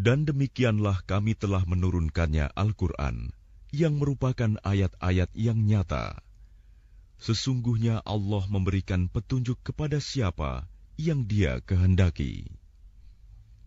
Dan demikianlah kami telah menurunkannya Al-Quran, yang merupakan ayat-ayat yang nyata. Sesungguhnya Allah memberikan petunjuk kepada siapa yang Dia kehendaki.